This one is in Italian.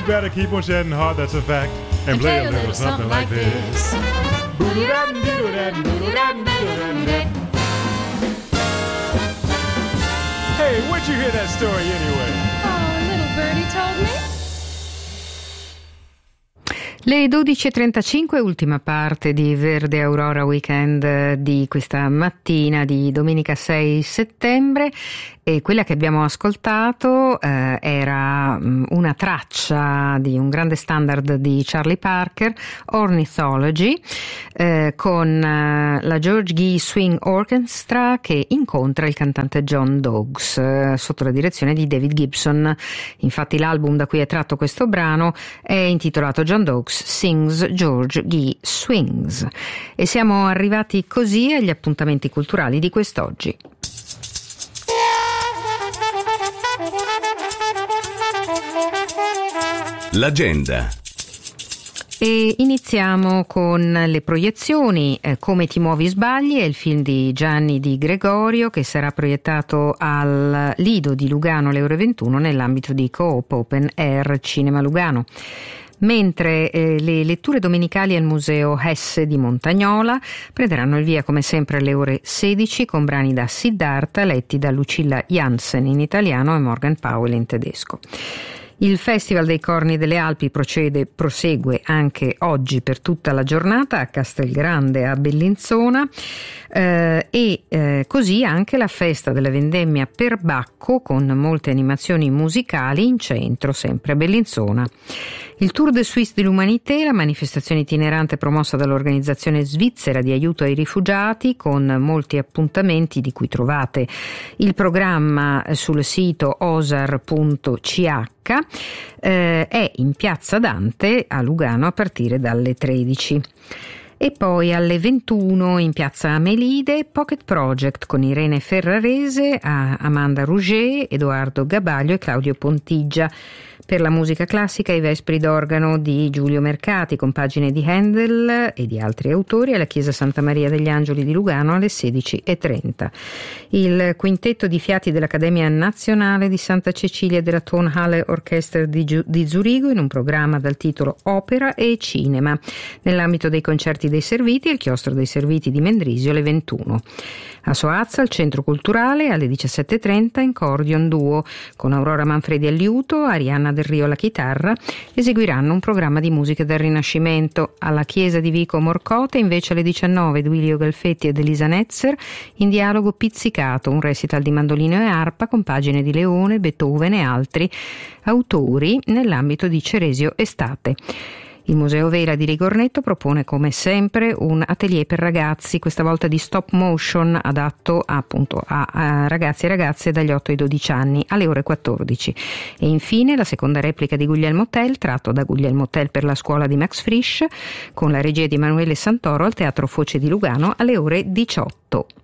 better keep on shedding heart, that's a fact, and play a little something like this. Hey, where'd you hear that story anyway? Oh, little birdie told me. Le 12.35, ultima parte di Verde Aurora Weekend di questa mattina di domenica 6 settembre, e quella che abbiamo ascoltato era una traccia di un grande standard di Charlie Parker, Ornithology, con la George Gee Swing Orchestra che incontra il cantante John Dogs sotto la direzione di David Gibson. Infatti l'album da cui è tratto questo brano è intitolato John Dogs Sings, George Gee Swings. E siamo arrivati così agli appuntamenti culturali di quest'oggi. L'agenda. E iniziamo con le proiezioni. Come ti muovi sbagli è il film di Gianni Di Gregorio che sarà proiettato al Lido di Lugano alle ore 21 nell'ambito di Coop Open Air Cinema Lugano. Mentre le letture domenicali al Museo Hesse di Montagnola prenderanno il via come sempre alle ore 16 con brani da Siddhartha letti da Lucilla Jansen in italiano e Morgan Powell in tedesco. Il Festival dei Corni delle Alpi prosegue anche oggi per tutta la giornata a Castelgrande a Bellinzona e così anche la festa della vendemmia per Bacco con molte animazioni musicali in centro sempre a Bellinzona. Il Tour de Suisse de l'Humanité, la manifestazione itinerante promossa dall'organizzazione svizzera di aiuto ai rifugiati con molti appuntamenti di cui trovate il programma sul sito osar.ch, è in Piazza Dante a Lugano a partire dalle 13. E poi alle 21 in Piazza Amelide Pocket Project con Irene Ferrarese, Amanda Rouget, Edoardo Gabaglio e Claudio Pontigia. Per la musica classica i Vespri d'organo di Giulio Mercati con pagine di Handel e di altri autori alla Chiesa Santa Maria degli Angeli di Lugano alle 16.30. Il quintetto di fiati dell'Accademia Nazionale di Santa Cecilia della Tonhalle Orchestra di Zurigo in un programma dal titolo Opera e Cinema nell'ambito dei concerti dei Serviti e il Chiostro dei Serviti di Mendrisio alle 21. A Soazza, al Centro Culturale, alle 17.30 in Cordion Duo con Aurora Manfredi al liuto, Arianna Del Rio alla chitarra, eseguiranno un programma di musica del Rinascimento. Alla Chiesa di Vico Morcote invece alle 19 Duilio Galfetti ed Elisa Netzer in dialogo pizzicato, un recital di mandolino e arpa con pagine di Leone, Beethoven e altri autori nell'ambito di Ceresio Estate. Il Museo Vela di Rigornetto propone come sempre un atelier per ragazzi, questa volta di stop motion adatto appunto a ragazzi e ragazze dagli 8 ai 12 anni alle ore 14. E infine la seconda replica di Guglielmo Tell, tratto da Guglielmo Tell per la scuola di Max Frisch, con la regia di Emanuele Santoro al Teatro Foce di Lugano alle ore 18.